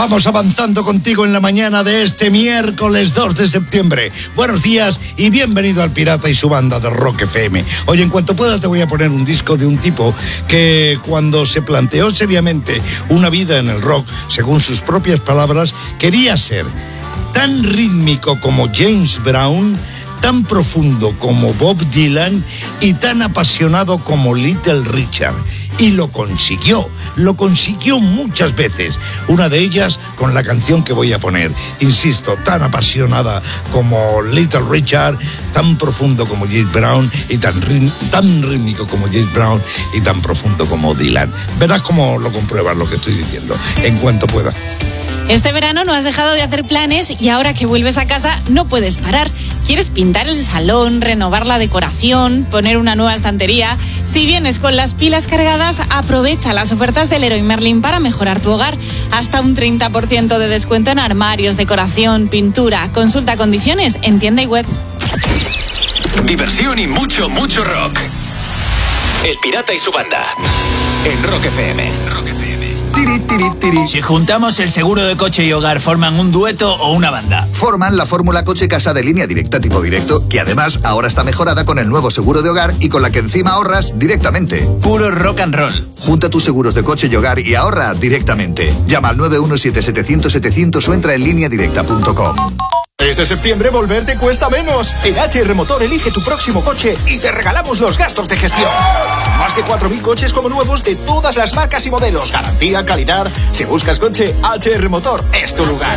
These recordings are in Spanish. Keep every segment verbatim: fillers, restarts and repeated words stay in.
Vamos avanzando contigo en la mañana de este miércoles dos de septiembre. Buenos días y bienvenido al Pirata y su banda de Rock F M. Oye, en cuanto pueda te voy a poner un disco de un tipo que cuando se planteó seriamente una vida en el rock, según sus propias palabras, quería ser tan rítmico como James Brown, tan profundo como Bob Dylan y tan apasionado como Little Richard. Y lo consiguió, lo consiguió muchas veces. Una de ellas con la canción que voy a poner. Insisto, tan apasionada como Little Richard, tan profundo como James Brown y tan, tan rítmico como James Brown y tan profundo como Dylan. Verás cómo lo compruebas lo que estoy diciendo, en cuanto pueda. Este verano no has dejado de hacer planes y ahora que vuelves a casa no puedes parar. ¿Quieres pintar el salón, renovar la decoración, poner una nueva estantería? Si vienes con las pilas cargadas, aprovecha las ofertas del Leroy Merlin para mejorar tu hogar. Hasta un treinta por ciento de descuento en armarios, decoración, pintura. Consulta condiciones en tienda y web. Diversión y mucho, mucho rock. El Pirata y su banda. En Rock F M. Rock F M. Tiri, tiri, tiri. Si juntamos el seguro de coche y hogar, ¿forman un dueto o una banda? Forman la fórmula coche casa de línea directa tipo directo, que además ahora está mejorada con el nuevo seguro de hogar y con la que encima ahorras directamente. Puro rock and roll. Junta tus seguros de coche y hogar y ahorra directamente. Llama al nueve uno siete siete cero cero setecientos o entra en línea directa punto com. Este septiembre volver te cuesta menos. En H R Motor elige tu próximo coche y te regalamos los gastos de gestión. Más de cuatro mil coches como nuevos de todas las marcas y modelos. Garantía, calidad. Si buscas coche, H R Motor es tu lugar.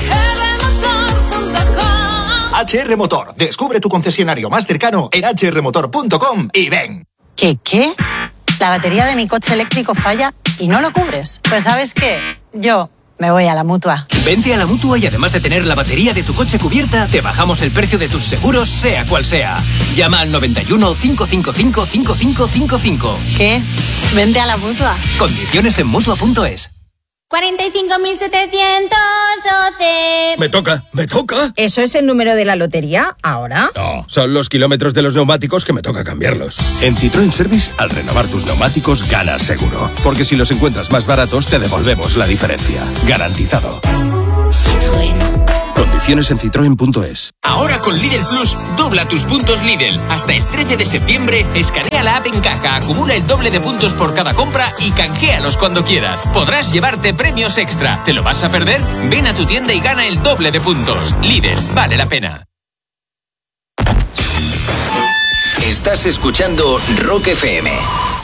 H R Motor. Descubre tu concesionario más cercano en h r motor punto com y ven. ¿Qué qué? La batería de mi coche eléctrico falla y no lo cubres. Pues ¿sabes qué? Yo me voy a la Mutua. Vente a la Mutua y además de tener la batería de tu coche cubierta, te bajamos el precio de tus seguros, sea cual sea. Llama al noventa y uno, cinco cinco cinco, cinco cinco cinco cinco. ¿Qué? Vente a la Mutua. Condiciones en mutua punto es. cuarenta y cinco mil setecientos doce. Me toca, me toca. ¿Eso es el número de la lotería ahora? No, son los kilómetros de los neumáticos que me toca cambiarlos. En Citroën Service, al renovar tus neumáticos, ganas seguro. Porque si los encuentras más baratos, te devolvemos la diferencia. Garantizado. Citroën. Condiciones en citroen punto es. Ahora con Lidl Plus, dobla tus puntos Lidl. Hasta el trece de septiembre, escanea la app en caja, acumula el doble de puntos por cada compra y canjealos cuando quieras. Podrás llevarte premios extra. ¿Te lo vas a perder? Ven a tu tienda y gana el doble de puntos. Lidl, vale la pena. Estás escuchando Rock F M.